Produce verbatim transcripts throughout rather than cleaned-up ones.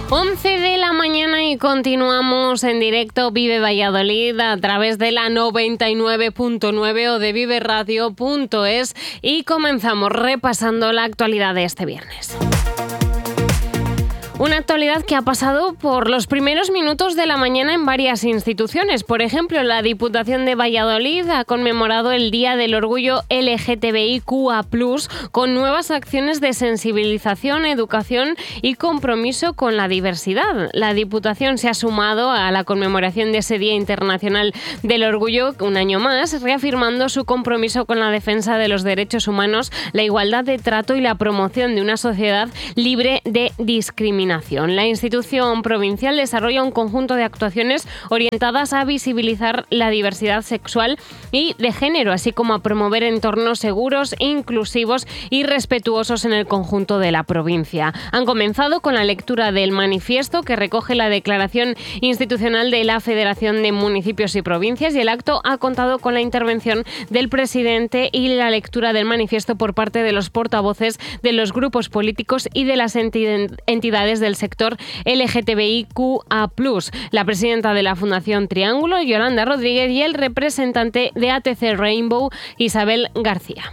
once de la mañana y continuamos en directo Vive Valladolid a través de la noventa y nueve punto nueve o de vive radio punto es y comenzamos repasando la actualidad de este viernes. Una actualidad que ha pasado por los primeros minutos de la mañana en varias instituciones. Por ejemplo, la Diputación de Valladolid ha conmemorado el Día del Orgullo L G T B I Q A plus, con nuevas acciones de sensibilización, educación y compromiso con la diversidad. La Diputación se ha sumado a la conmemoración de ese Día Internacional del Orgullo un año más, reafirmando su compromiso con la defensa de los derechos humanos, la igualdad de trato y la promoción de una sociedad libre de discriminación. La institución provincial desarrolla un conjunto de actuaciones orientadas a visibilizar la diversidad sexual y de género, así como a promover entornos seguros, inclusivos y respetuosos en el conjunto de la provincia. Han comenzado con la lectura del manifiesto que recoge la declaración institucional de la Federación de Municipios y Provincias, y el acto ha contado con la intervención del presidente y la lectura del manifiesto por parte de los portavoces de los grupos políticos y de las entidades del sector L G T B I Q A plus, la presidenta de la Fundación Triángulo, Yolanda Rodríguez, y el representante de A T C Rainbow, Isabel García.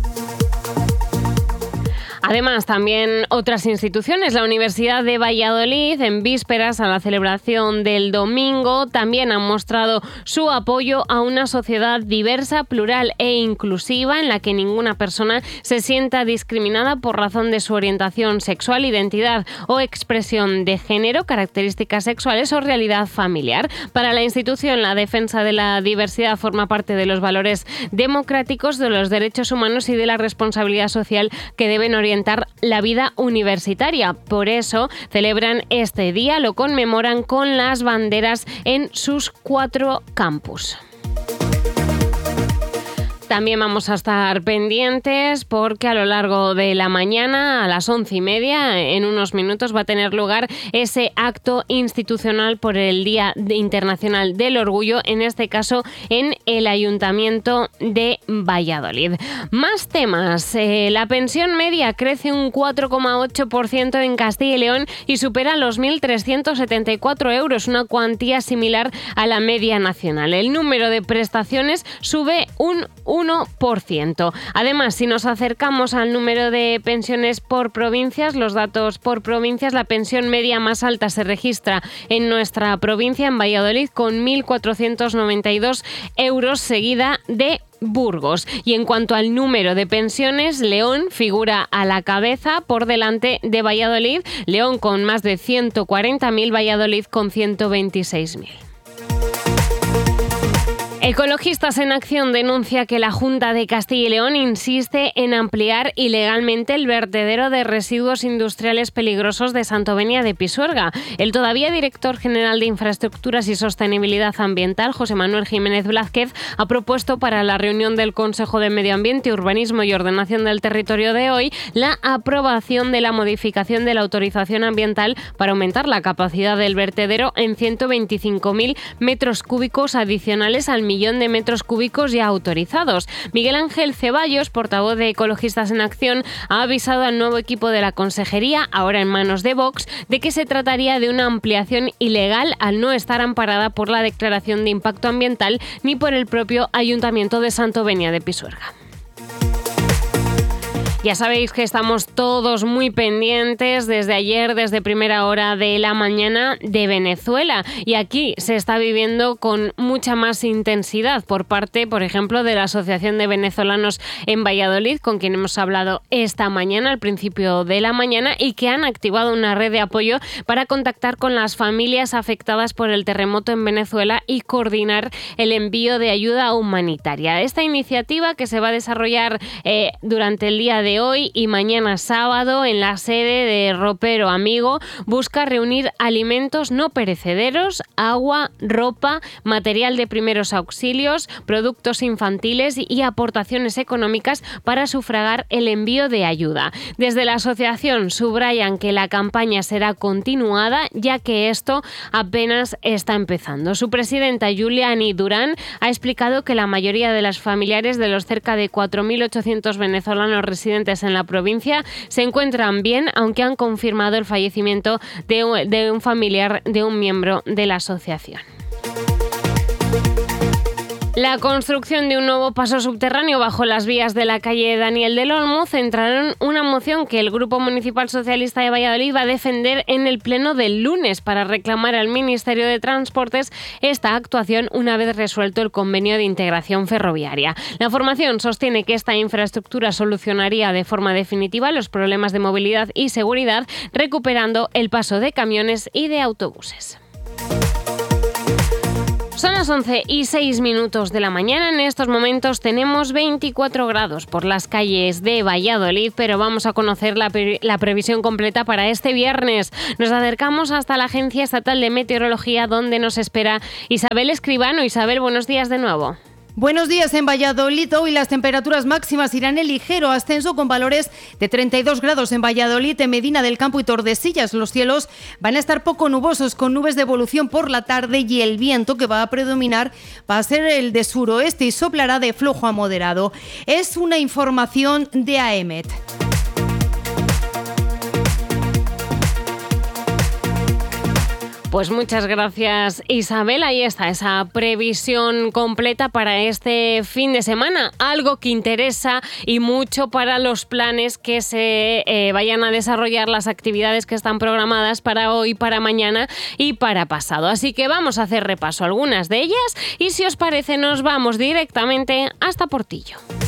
Además, también otras instituciones, la Universidad de Valladolid, en vísperas a la celebración del domingo, también han mostrado su apoyo a una sociedad diversa, plural e inclusiva, en la que ninguna persona se sienta discriminada por razón de su orientación sexual, identidad o expresión de género, características sexuales o realidad familiar. Para la institución, la defensa de la diversidad forma parte de los valores democráticos, de los derechos humanos y de la responsabilidad social que deben orientar la vida universitaria. Por eso celebran este día, lo conmemoran con las banderas en sus cuatro campus. También vamos a estar pendientes porque a lo largo de la mañana, a las once y media, en unos minutos, va a tener lugar ese acto institucional por el Día Internacional del Orgullo, en este caso en el Ayuntamiento de Valladolid. Más temas. Eh, la pensión media crece un cuatro coma ocho por ciento en Castilla y León y supera los mil trescientos setenta y cuatro euros, una cuantía similar a la media nacional. El número de prestaciones sube un uno por ciento. Además, si nos acercamos al número de pensiones por provincias, los datos por provincias, la pensión media más alta se registra en nuestra provincia, en Valladolid, con mil cuatrocientos noventa y dos euros, seguida de Burgos. Y en cuanto al número de pensiones, León figura a la cabeza por delante de Valladolid, León con más de ciento cuarenta mil, Valladolid con ciento veintiséis mil. Ecologistas en Acción denuncia que la Junta de Castilla y León insiste en ampliar ilegalmente el vertedero de residuos industriales peligrosos de Santovenia de Pisuerga. El todavía director general de Infraestructuras y Sostenibilidad Ambiental, José Manuel Jiménez Blázquez, ha propuesto para la reunión del Consejo de Medio Ambiente, Urbanismo y Ordenación del Territorio de hoy la aprobación de la modificación de la autorización ambiental para aumentar la capacidad del vertedero en ciento veinticinco mil metros cúbicos adicionales al millón de metros cúbicos ya autorizados. Miguel Ángel Ceballos, portavoz de Ecologistas en Acción, ha avisado al nuevo equipo de la Consejería, ahora en manos de Vox, de que se trataría de una ampliación ilegal al no estar amparada por la Declaración de Impacto Ambiental ni por el propio Ayuntamiento de Santovenia de Pisuerga. Ya sabéis que estamos todos muy pendientes desde ayer, desde primera hora de la mañana, de Venezuela. Y aquí se está viviendo con mucha más intensidad por parte, por ejemplo, de la Asociación de Venezolanos en Valladolid, con quien hemos hablado esta mañana, al principio de la mañana, y que han activado una red de apoyo para contactar con las familias afectadas por el terremoto en Venezuela y coordinar el envío de ayuda humanitaria. Esta iniciativa, que se va a desarrollar eh, durante el día de de hoy y mañana sábado en la sede de Ropero Amigo, busca reunir alimentos no perecederos, agua, ropa, material de primeros auxilios, productos infantiles y aportaciones económicas para sufragar el envío de ayuda. Desde la asociación subrayan que la campaña será continuada, ya que esto apenas está empezando. Su presidenta, Juliani Durán, ha explicado que la mayoría de los familiares de los cerca de cuatro mil ochocientos venezolanos residentes residentes en la provincia se encuentran bien, aunque han confirmado el fallecimiento de un, de un familiar de un miembro de la asociación. La construcción de un nuevo paso subterráneo bajo las vías de la calle Daniel del Olmo centraron una moción que el Grupo Municipal Socialista de Valladolid va a defender en el pleno del lunes para reclamar al Ministerio de Transportes esta actuación una vez resuelto el convenio de integración ferroviaria. La formación sostiene que esta infraestructura solucionaría de forma definitiva los problemas de movilidad y seguridad, recuperando el paso de camiones y de autobuses. Son las once y seis minutos de la mañana. En estos momentos tenemos veinticuatro grados por las calles de Valladolid, pero vamos a conocer la, pre- la previsión completa para este viernes. Nos acercamos hasta la Agencia Estatal de Meteorología, donde nos espera Isabel Escribano. Isabel, buenos días de nuevo. Buenos días en Valladolid. Hoy las temperaturas máximas irán en ligero ascenso con valores de treinta y dos grados en Valladolid, en Medina del Campo y Tordesillas. Los cielos van a estar poco nubosos con nubes de evolución por la tarde y el viento que va a predominar va a ser el de suroeste y soplará de flojo a moderado. Es una información de AEMET. Pues muchas gracias, Isabel. Ahí está esa previsión completa para este fin de semana. Algo que interesa y mucho para los planes que se eh, vayan a desarrollar, las actividades que están programadas para hoy, para mañana y para pasado. Así que vamos a hacer repaso a algunas de ellas y si os parece nos vamos directamente hasta Portillo.